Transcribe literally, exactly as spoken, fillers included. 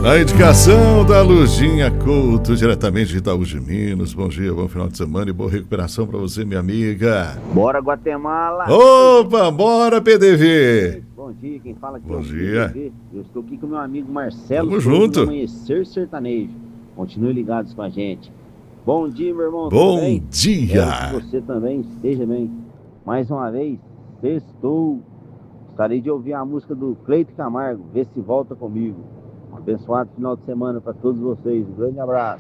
Na indicação da Lujinha Couto, diretamente de Itaú de Minas. Bom dia, bom final de semana e boa recuperação para você, minha amiga. Bora, Guatemala! Opa, bora, P D V! Bom dia, quem fala aqui Bom é o dia. P D V. Eu estou aqui com meu amigo Marcelo Tamo Souza, junto. do Amanhecer Sertanejo. Continuem ligados com a gente. Bom dia, meu irmão, tudo Bom bem? dia. Espero que você também esteja bem. Mais uma vez, sextou. Gostaria de ouvir a música do Cleito Camargo, Vê Se Volta Comigo. Um abençoado final de semana para todos vocês. Um grande abraço.